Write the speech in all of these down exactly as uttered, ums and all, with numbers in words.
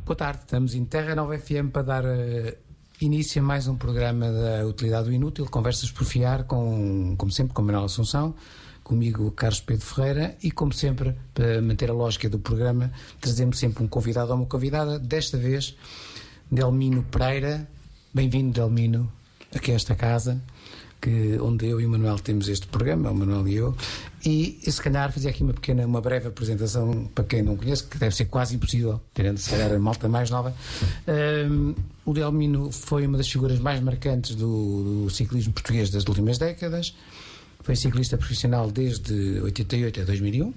Boa tarde, estamos em Terra Nova F M para dar uh, início a mais um programa da Utilidade do Inútil, Conversas por Fiar, com, como sempre, com Manuel Assunção, comigo Carlos Pedro Ferreira, e como sempre, para manter a lógica do programa, trazemos sempre um convidado ou uma convidada, desta vez Delmino Pereira. Bem-vindo, Delmino, aqui a esta casa, que, onde eu e o Manuel temos este programa, o Manuel e eu, e, e se calhar fazer aqui uma pequena, uma breve apresentação para quem não conhece, que deve ser quase impossível, tirando se calhar a malta mais nova. Um, o Delmino foi uma das figuras mais marcantes do, do ciclismo português das últimas décadas, foi ciclista profissional desde oitenta e oito a dois mil e um,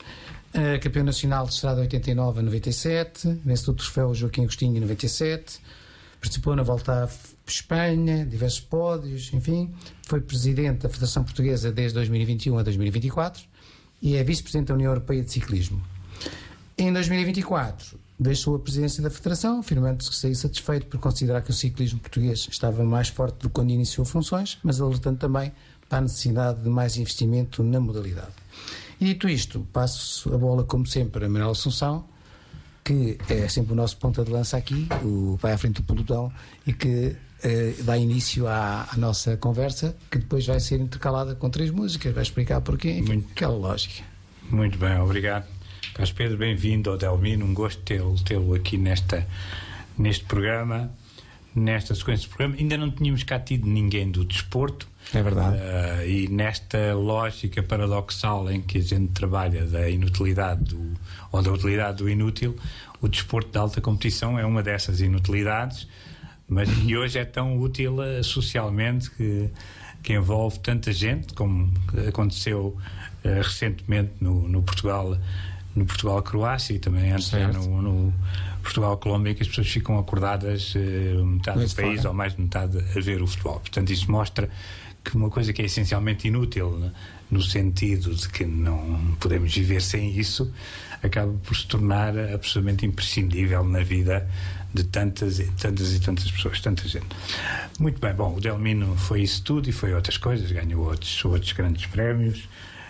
uh, campeão nacional de estrada oitenta e nove a noventa e sete, vencedor do troféu Joaquim Agostinho em noventa e sete, participou na Volta à Espanha, diversos pódios, enfim, foi presidente da Federação Portuguesa desde dois mil e vinte e um a dois mil e vinte e quatro e é vice-presidente da União Europeia de Ciclismo. Em dois mil e vinte e quatro deixou a presidência da Federação, afirmando-se que saiu satisfeito por considerar que o ciclismo português estava mais forte do que quando iniciou funções, mas alertando também para a necessidade de mais investimento na modalidade. E dito isto, passo a bola, como sempre, a Manuel Assunção, que é sempre o nosso ponta de lança aqui, o vai à frente do pelotão e que eh, dá início à, à nossa conversa, que depois vai ser intercalada com três músicas, vai explicar porquê, enfim, muito, aquela lógica. Muito bem, obrigado. Carlos Pedro, bem-vindo ao Delmino, um gosto tê-lo, tê-lo aqui nesta, neste programa, nesta sequência de programa. Ainda não tínhamos cá tido ninguém do desporto. É verdade. Uh, e nesta lógica paradoxal em que a gente trabalha da inutilidade do, ou da utilidade do inútil, o desporto de alta competição é uma dessas inutilidades, mas que hoje é tão útil uh, socialmente, que, que envolve tanta gente, como aconteceu uh, recentemente no, no Portugal no Portugal-Croácia e também antes no, no Portugal-Colômbia, que as pessoas ficam acordadas, uh, metade Mas do país fora, ou mais de metade, a ver o futebol. Portanto, isso mostra que uma coisa que é essencialmente inútil, né, no sentido de que não podemos viver sem isso, acaba por se tornar absolutamente imprescindível na vida de tantas e tantas e tantas pessoas, tanta gente. Muito bem, bom, o Delmino foi isso tudo e foi outras coisas, ganhou outros, outros grandes prémios,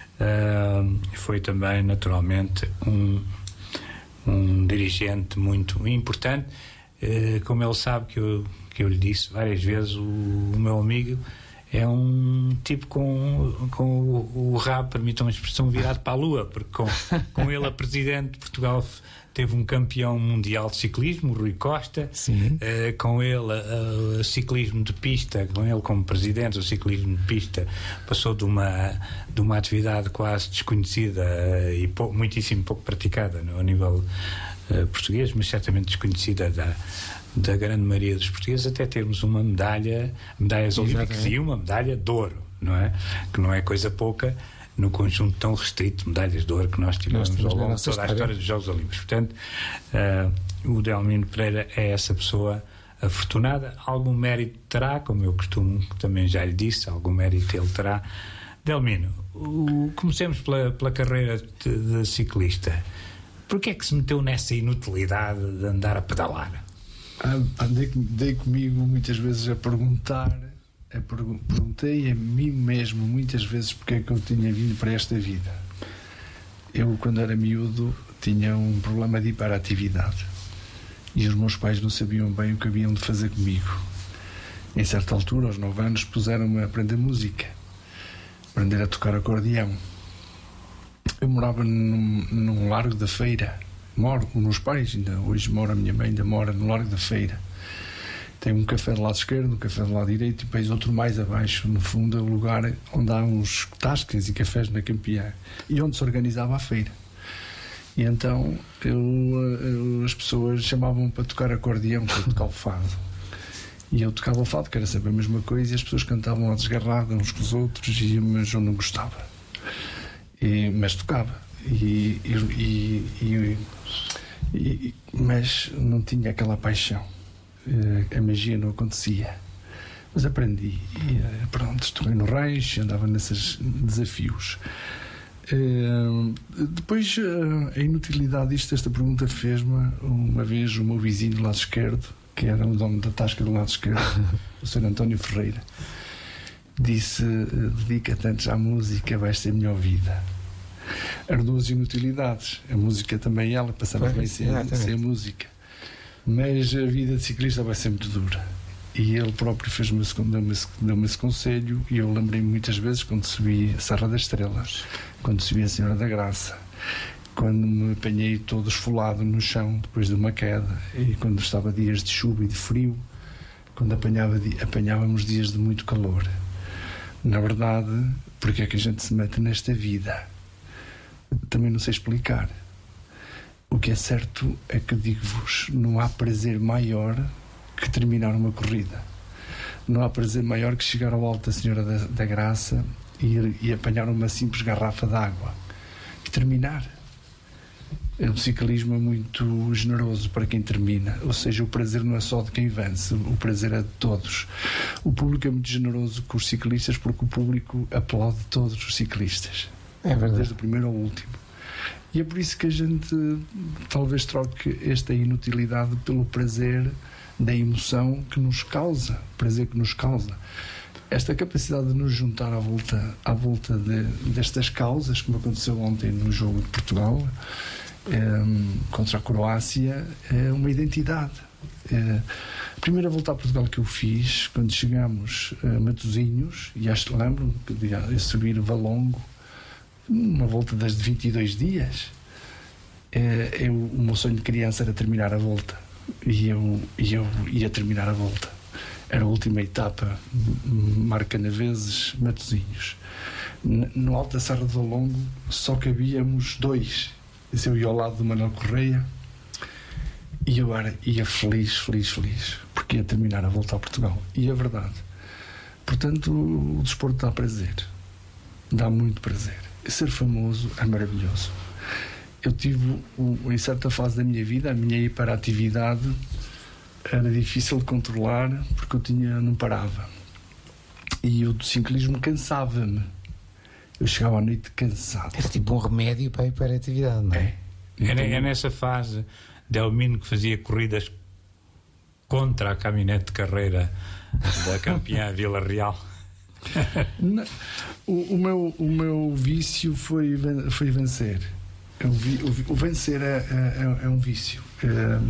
uh, foi também naturalmente um, um dirigente muito importante, uh, como ele sabe que eu, que eu lhe disse várias vezes, o, o meu amigo é um tipo com, com o, o rabo, permitam a expressão, virado para a lua, porque com, com ele a presidente de Portugal teve um campeão mundial de ciclismo, o Rui Costa. Sim. Uh, com ele a, a, a ciclismo de pista, com ele como presidente, o ciclismo de pista passou de uma, de uma atividade quase desconhecida uh, e pou, muitíssimo pouco praticada no, a nível uh, português, mas certamente desconhecida da da grande maioria dos portugueses, até termos uma medalha, medalhas olímpicas e uma medalha de ouro, não é? Que não é coisa pouca no conjunto tão restrito de medalhas de ouro que nós tivemos nós ao longo de toda a história dos Jogos Olímpicos. Portanto, uh, o Delmino Pereira é essa pessoa afortunada. Algum mérito terá, como eu costumo, também já lhe disse, algum mérito ele terá. Delmino, o, comecemos pela, pela carreira de, de ciclista. Porquê é que se meteu nessa inutilidade de andar a pedalar? Andei, andei comigo muitas vezes a perguntar, a pergun- perguntei a mim mesmo muitas vezes porque é que eu tinha vindo para esta vida. Eu, quando era miúdo, tinha um problema de hiperatividade e os meus pais não sabiam bem o que haviam de fazer comigo. Em certa altura, aos nove anos, puseram-me a aprender música, aprender a tocar acordeão. Eu morava num, num largo da Feira. Moro com os meus pais, ainda hoje mora a minha mãe, ainda mora no Largo da Feira. Tem um café do lado esquerdo, um café do lado direito e depois outro mais abaixo, no fundo é o lugar onde há uns tascas e cafés na Campeã e onde se organizava a feira. E então eu, eu, as pessoas chamavam-me para tocar acordeão, para tocar o fado. E eu tocava o fado, que era sempre a mesma coisa, e as pessoas cantavam a desgarrada uns com os outros, e, mas eu não gostava. E, mas tocava. E, e, e, e, mas não tinha aquela paixão, a magia não acontecia, mas aprendi e pronto, estou no rancho, andava nesses desafios. Depois a inutilidade disto, esta pergunta fez-me uma vez o meu vizinho do lado esquerdo, que era o dono da tasca do lado esquerdo, o senhor António Ferreira, disse: dedica-te antes à música, vais ter melhor vida. As duas inutilidades, a música também, ela passava bem sem, sem a música. Mas a vida de ciclista vai ser muito dura. E ele próprio fez-me, deu-me, deu-me esse conselho, e eu lembrei-me muitas vezes quando subi a Serra das Estrelas, quando subi a Senhora da Graça, quando me apanhei todo esfolado no chão depois de uma queda, e quando estava dias de chuva e de frio, quando apanhava, apanhávamos dias de muito calor. Na verdade, porque é que a gente se mete nesta vida? Também não sei explicar. O que é certo é que digo-vos, não há prazer maior que terminar uma corrida. Não há prazer maior que chegar ao alto da Senhora da, da Graça e, e apanhar uma simples garrafa de água e terminar. O ciclismo é muito generoso para quem termina, ou seja, o prazer não é só de quem vence, o prazer é de todos. O público é muito generoso com os ciclistas, porque o público aplaude todos os ciclistas, é verdade, desde o primeiro ao último. E é por isso que a gente talvez troque esta inutilidade pelo prazer da emoção que nos causa, o prazer que nos causa. Esta capacidade de nos juntar à volta, à volta de, destas causas, como aconteceu ontem no jogo de Portugal, Um, contra a Croácia, é uma identidade. É, a primeira volta a Portugal que eu fiz, quando chegámos a Matosinhos, e acho que lembro-me de subir Valongo, uma volta das de vinte e dois dias, é, eu, o meu sonho de criança era terminar a volta, e eu, e eu ia terminar a volta. Era a última etapa, Marcanaveses, Matosinhos. No alto da Serra de Valongo só cabíamos dois. Eu ia ao lado do Manuel Correia, e eu era, ia feliz, feliz, feliz, porque ia terminar a volta a Portugal. E é verdade. Portanto, o desporto dá prazer, dá muito prazer. Ser famoso é maravilhoso. Eu tive, em certa fase da minha vida, a minha hiperatividade era difícil de controlar, porque eu tinha, não parava. E o do ciclismo cansava-me. Eu chegava à noite cansado. Era tipo um remédio para a hiperatividade, não é? É, então, é nessa fase Delmino que fazia corridas contra a caminhonete de carreira da campeã Vila Real. Não, o, o, meu, o meu vício foi, foi vencer. Eu vi, o, o vencer é, é, é um vício. É,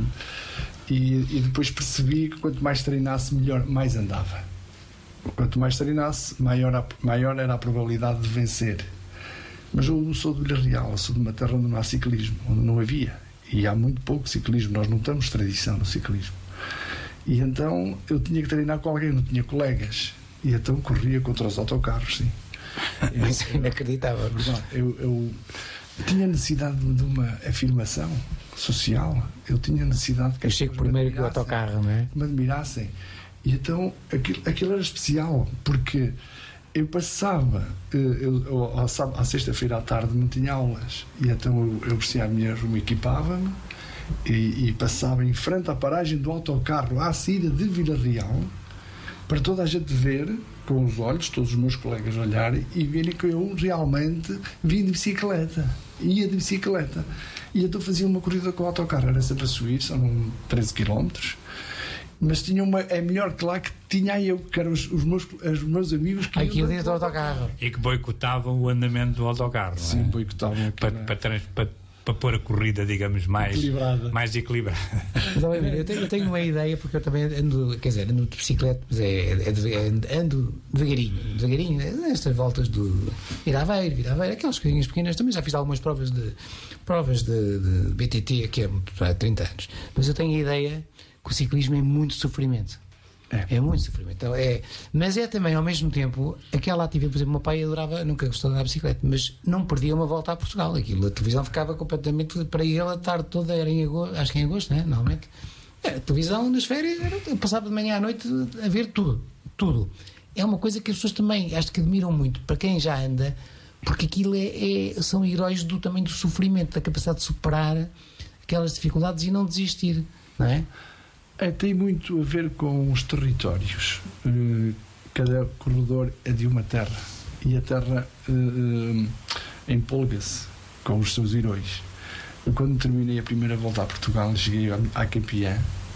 e, e depois percebi que quanto mais treinasse, melhor, mais andava. Quanto mais treinasse, maior, a, maior era a probabilidade de vencer. Mas eu não sou de Vila Real, eu sou de uma terra onde não há ciclismo, onde não havia. E há muito pouco ciclismo, nós não temos tradição no ciclismo. E então eu tinha que treinar com alguém, não tinha colegas. E então corria contra os autocarros, sim. Isso é inacreditável. Eu, eu tinha necessidade de uma afirmação social. Eu tinha necessidade que eu chego primeiro que o autocarro, não é? Me admirassem. E então aquilo, aquilo era especial, porque eu passava, eu, eu, à sexta-feira à tarde não tinha aulas, e então eu, eu vestia a minha roupa, equipava-me e, e passava em frente à paragem do autocarro à saída de Vila Real, para toda a gente ver com os olhos, todos os meus colegas olharem e verem que eu realmente vim de bicicleta, ia de bicicleta. E então fazia uma corrida com o autocarro, era sempre a subir, são treze quilómetros. Mas tinha uma, é melhor que lá que tinha eu, que eram os, os, meus, os meus amigos que aqui dentro do autocarro. E que boicotavam o andamento do autocarro. Sim, não é? boicotavam para, para, para, para, para pôr a corrida, digamos, mais equilibrada. Mais equilibrada. Mas, eu, tenho, eu tenho uma ideia, porque eu também ando, quer dizer, ando de bicicleta, mas é, é, é, ando devagarinho, devagarinho, nestas voltas do Viraveiro, Viraveiro, aquelas coisinhas pequenas. Também já fiz algumas provas de provas de, de B T T aqui há trinta anos. Mas eu tenho a ideia que o ciclismo é muito sofrimento. É, é muito sofrimento. Então, é, mas é também, ao mesmo tempo, aquela atividade. Por exemplo, o meu pai adorava, nunca gostou de andar de bicicleta, mas não perdia uma volta a Portugal. Aquilo, a televisão ficava completamente para ele a tarde toda, era em agosto, acho que em agosto, né? Normalmente. Era a televisão nas férias, era, eu passava de manhã à noite a ver tudo. Tudo. É uma coisa que as pessoas também, acho que admiram muito, para quem já anda, porque aquilo é, é, são heróis do também do sofrimento, da capacidade de superar aquelas dificuldades e não desistir, não é? É, tem muito a ver com os territórios. Cada corredor é de uma terra e a terra uh, empolga-se com os seus heróis. Eu, quando terminei a primeira volta a Portugal, cheguei à campeã,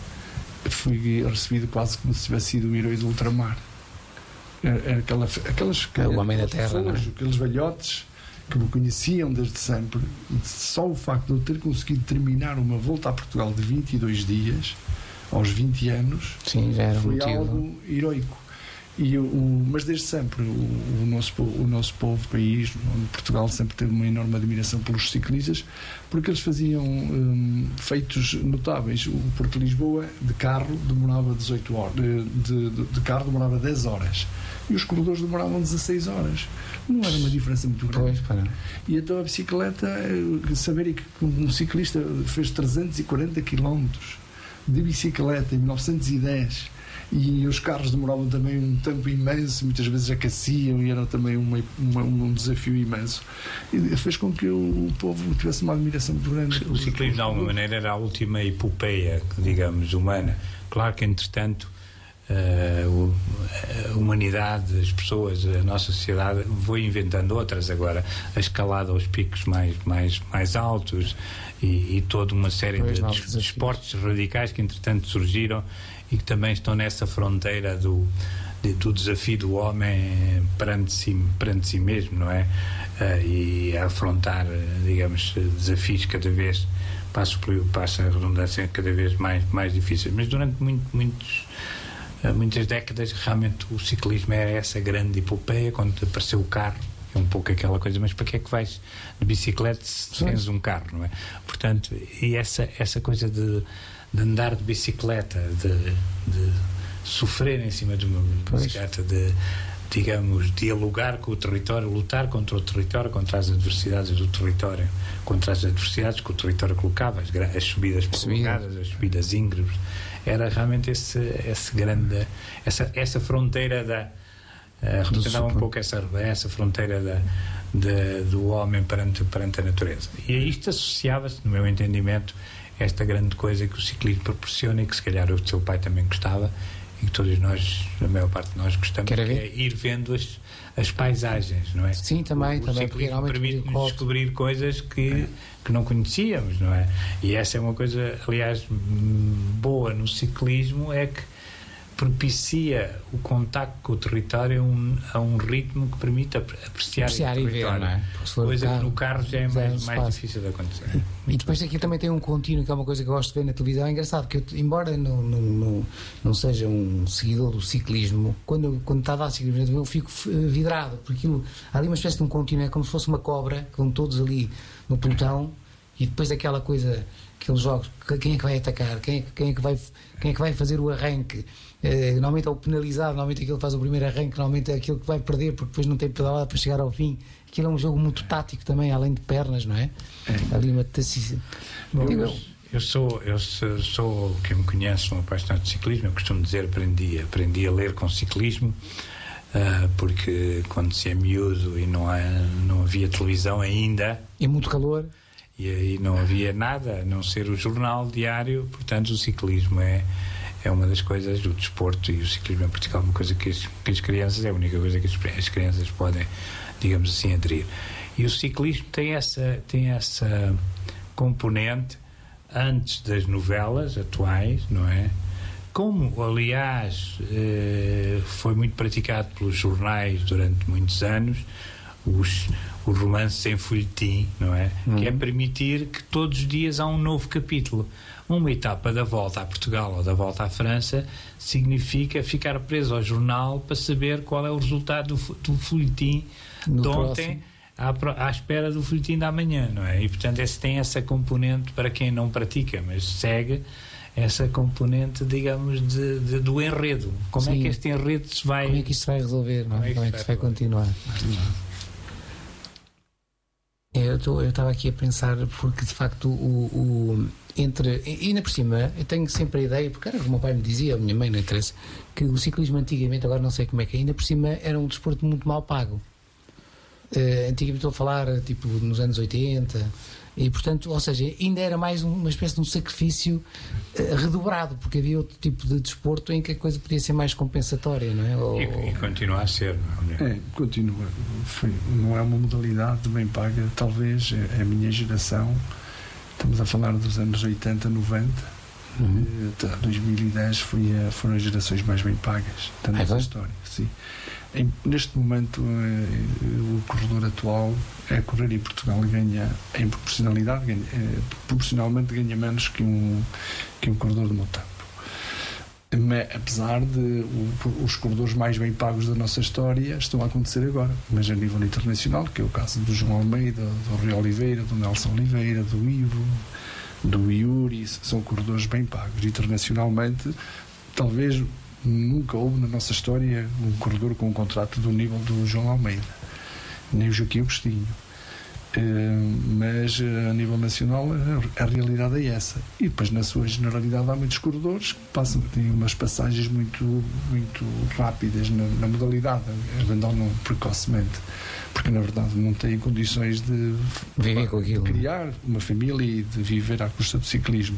fui recebido quase como se tivesse sido o herói do ultramar. Aquela, aquelas, é o homem da terra, pessoas, não é? Aqueles velhotes que me conheciam desde sempre, só o facto de eu ter conseguido terminar uma volta a Portugal de vinte e dois dias, aos vinte anos, sim, já era foi motivo. algo heroico. E o, mas desde sempre o, o, nosso, o nosso povo, o país, Portugal, sempre teve uma enorme admiração pelos ciclistas, porque eles faziam um, feitos notáveis. O Porto de Lisboa, de carro, demorava dezoito horas, de, de, de carro demorava dez horas, e os corredores demoravam dezasseis horas. Não era uma diferença muito grande. Pois, para. E então a bicicleta, saber que um ciclista fez trezentos e quarenta quilómetros de bicicleta em mil novecentos e dez, e os carros demoravam também um tempo imenso, muitas vezes aqueciam, e era também uma, uma, um desafio imenso, e fez com que o povo tivesse uma admiração muito grande. O ciclismo, de alguma maneira, era a última epopeia, digamos, humana. Claro que, entretanto, a humanidade, as pessoas, a nossa sociedade foi inventando outras agora, a escalada aos picos mais, mais, mais altos, e, e toda uma série pois de, de esportes radicais que, entretanto, surgiram e que também estão nessa fronteira do, de, do desafio do homem perante si, perante si mesmo, não é? Uh, e a afrontar, digamos, desafios cada vez, passo, passo a redundância, cada vez mais, mais difíceis. Mas durante muito, muitos, uh, muitas décadas, realmente, o ciclismo era essa grande epopeia. Quando apareceu o carro, é um pouco aquela coisa, mas para que é que vais de bicicleta se tens um carro, não é? Portanto, e essa, essa coisa de de andar de bicicleta, de, de sofrer em cima de uma bicicleta, de, digamos, dialogar com o território, lutar contra o território, contra as adversidades do território, contra as adversidades que o território colocava, as, as subidas prolongadas, as subidas íngremes, era realmente esse, esse grande, essa, essa fronteira da, uh, representava um pouco essa, essa fronteira da, de, do homem perante, perante a natureza. E a isto associava-se, no meu entendimento, esta grande coisa que o ciclismo proporciona, e que se calhar o seu pai também gostava, e que todos nós, a maior parte de nós gostamos, que é ir vendo as, as paisagens, não é? Sim, também. O, o também, ciclismo permite-nos descobrir coisas que, é. que não conhecíamos, não é? E essa é uma coisa, aliás, boa no ciclismo, é que propicia o contacto com o território a um, a um ritmo que permite apreciar, apreciar o território, e ver, não é? Coisa carro, que no carro já é mais, mais difícil de acontecer. E, e depois aqui também tem um contínuo, que é uma coisa que eu gosto de ver na televisão. É engraçado que eu, embora não, não, não, não seja um seguidor do ciclismo, quando, eu, quando está a dar ciclismo eu fico vidrado, porque aquilo, há ali uma espécie de um contínuo, é como se fosse uma cobra, com todos ali no pelotão, e depois aquela coisa, aqueles jogos, quem é que vai atacar, quem é, quem é, que, vai, quem é que vai fazer o arranque. Uh, normalmente é o penalizado, normalmente aquele que faz o primeiro arranque, normalmente é aquele que vai perder, porque depois não tem pedalada para chegar ao fim. Aquilo é um jogo muito tático também, além de pernas, não é? É. Ali uma tacice... Bom, eu, eu sou, eu sou, sou, quem me conhece, um apaixonado de ciclismo. Eu costumo dizer, aprendi, aprendi a ler com ciclismo, uh, porque quando se é miúdo e não, há, não havia televisão ainda, e muito calor, e aí não havia nada a não ser o jornal diário, portanto o ciclismo é é uma das coisas do desporto, e o ciclismo em Portugal é uma coisa que as, que as crianças, é a única coisa que as, as crianças podem, digamos assim, aderir. E o ciclismo tem essa, tem essa componente antes das novelas atuais, não é? Como, aliás, eh, foi muito praticado pelos jornais durante muitos anos, os, os romances em folhetim, não é? Uhum. Que é permitir que todos os dias há um novo capítulo. Uma etapa da volta a Portugal ou da volta à França significa ficar preso ao jornal para saber qual é o resultado do, do folhetim no de ontem à, à espera do folhetim da manhã, não é? E portanto esse tem essa componente para quem não pratica, mas segue essa componente, digamos, de, de, do enredo. Como Sim. é que este enredo se vai... Como é que isto vai resolver, não é? Como é que isto vai continuar? Eu estava aqui a pensar, porque de facto o, o, entre, e ainda por cima eu tenho sempre a ideia, porque era o que o meu pai me dizia, a minha mãe não interessa, que o ciclismo antigamente, agora não sei como é que é, ainda por cima era um desporto muito mal pago. Uh, antigamente estou a falar tipo nos anos oitenta, e portanto, ou seja, ainda era mais uma espécie de um sacrifício uh, redobrado, porque havia outro tipo de desporto em que a coisa podia ser mais compensatória, não é? Ou... E, e continua a ser, não é? É, continua. Foi, não é uma modalidade bem paga, talvez é a minha geração, estamos a falar dos anos oitenta, noventa, uhum. até dois mil e dez foi a, foram as gerações mais bem pagas da nossa história, sim. Em, neste momento, eh, o corredor atual é correr em Portugal ganha, em proporcionalidade, ganha, eh, proporcionalmente ganha menos que um, que um corredor de montanha. Apesar de o, os corredores mais bem pagos da nossa história estão a acontecer agora, mas a nível internacional, que é o caso do João Almeida, do Rui Oliveira, do Nelson Oliveira, do Ivo, do Yuri, são corredores bem pagos. Internacionalmente, talvez nunca houve na nossa história um corredor com um contrato do nível do João Almeida, nem o Joaquim Agostinho. Uh, mas uh, a nível nacional a, a realidade é essa, e depois na sua generalidade há muitos corredores que passam, têm umas passagens muito, muito rápidas na, na modalidade, abandonam precocemente porque na verdade não têm condições de, viver com aquilo, de criar uma família e de viver à custa do ciclismo.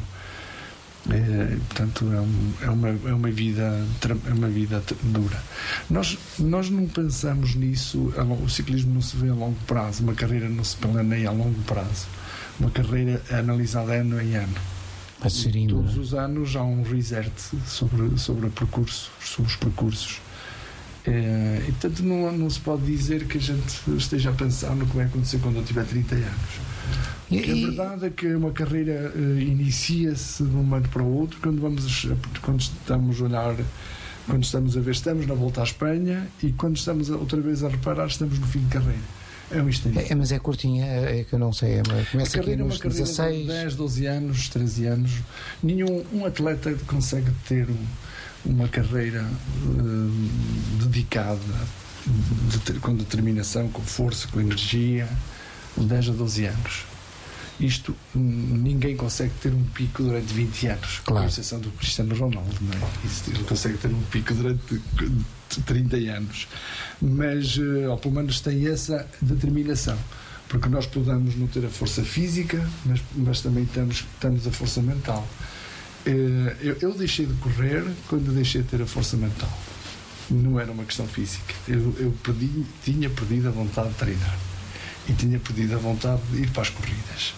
É, portanto é, um, é, uma, é uma vida é uma vida dura. Nós, nós não pensamos nisso. O ciclismo não se vê a longo prazo, uma carreira não se planeia a longo prazo, uma carreira é analisada ano em ano. Todos os anos há um reset sobre, sobre, o percurso, sobre os percursos. É, e portanto não, não se pode dizer que a gente esteja a pensar no que vai acontecer quando eu tiver trinta anos. E, a verdade é que uma carreira uh, inicia-se de um momento para o outro quando, vamos, quando estamos a olhar, quando estamos a ver, estamos na volta à Espanha, e quando estamos a, outra vez a reparar, estamos no fim de carreira. É um instante. É, mas é curtinha, é que eu não sei. É, começa a carreira aqui nos é uma carreira dezasseis. de dez, doze anos, treze anos. Nenhum um atleta consegue ter um, uma carreira uh, dedicada, de, com determinação, com força, com energia, de dez a doze anos. Isto, ninguém consegue ter um pico durante vinte anos, claro. Com exceção do Cristiano Ronaldo, não é? Isso, ele consegue ter um pico durante trinta anos, mas, ou pelo menos tem essa determinação, porque nós podemos não ter a força física, mas, mas também temos, temos a força mental. Eu, eu deixei de correr quando deixei de ter a força mental, não era uma questão física. Eu, eu perdi, tinha perdido a vontade de treinar e tinha perdido a vontade de ir para as corridas.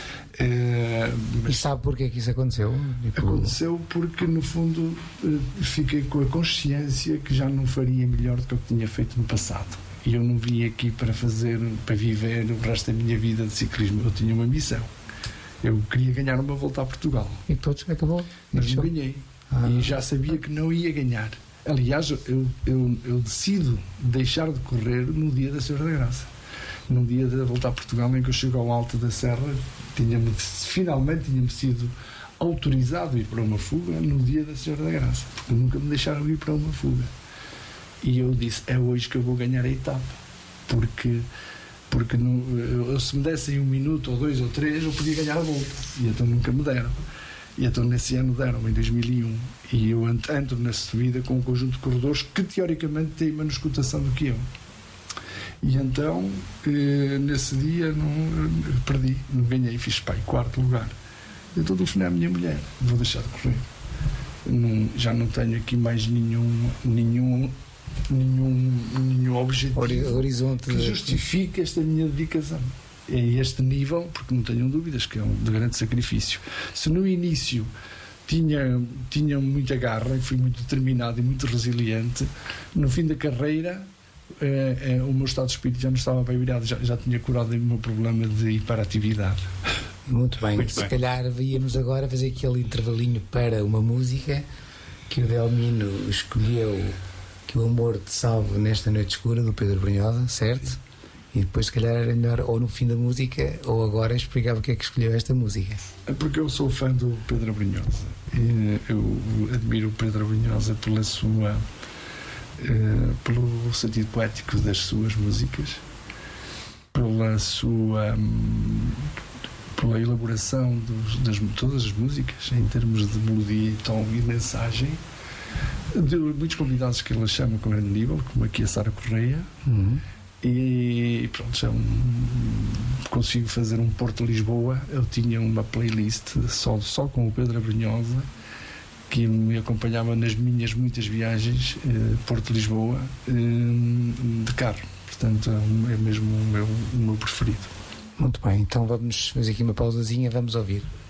Uh, mas e sabe porquê que isso aconteceu? Tipo... Aconteceu porque, no fundo, uh, fiquei com a consciência que já não faria melhor do que eu tinha feito no passado. E eu não vim aqui para fazer, para viver o resto da minha vida de ciclismo. Eu tinha uma missão. Eu queria ganhar uma volta a Portugal. E todos acabou? Mas não ganhei. Ah. E já sabia que não ia ganhar. Aliás, eu, eu, eu decido deixar de correr no dia da Senhora da Graça. Num dia de voltar a Portugal, em que eu chego ao alto da serra, tinha-me, finalmente tinha-me sido autorizado a ir para uma fuga no dia da Senhora da Graça, porque nunca me deixaram ir para uma fuga. E eu disse, é hoje que eu vou ganhar a etapa, porque, porque não, eu, se me dessem um minuto ou dois ou três, eu podia ganhar a volta, e então nunca me deram. E então nesse ano deram, em dois mil e um, e eu entro nessa subida com um conjunto de corredores que teoricamente têm menos cotação do que eu. E então, eh, nesse dia, não, perdi, não ganhei, fiz pai, quarto lugar. Então telefonei à minha mulher, vou deixar de correr. Não, já não tenho aqui mais nenhum, nenhum, nenhum, nenhum objetivo horizonte que justifique esta minha dedicação. É este nível, porque não tenham dúvidas que é um de grande sacrifício. Se no início tinha, tinha muita garra e fui muito determinado e muito resiliente, no fim da carreira, É, é, o meu estado de espírito já não estava bem virado, já, já tinha curado o meu problema de hiperatividade. Muito bem, Muito se bem. calhar víamos agora fazer aquele intervalinho para uma música que o Delmino escolheu, que o amor te salve nesta noite escura, do Pedro Brunhosa, certo? E depois se calhar era melhor ou no fim da música ou agora explicava o que é que escolheu esta música. É porque eu sou fã do Pedro Brunhosa, eu admiro o Pedro Brunhosa pela sua Uh, pelo sentido poético das suas músicas, pela sua um, pela elaboração dos, das todas as músicas em termos de melodia, tom e mensagem, de muitos convidados que ele chama com grande nível, como aqui a Sara Correia. Uhum. E pronto, já um, consigo fazer um Porto Lisboa. Eu tinha uma playlist só, só com o Pedro Brunhosa, que me acompanhava nas minhas muitas viagens, eh, Porto-Lisboa, eh, de carro. Portanto, é mesmo o meu, o meu preferido. Muito bem, então vamos fazer aqui uma pausazinha, vamos ouvir.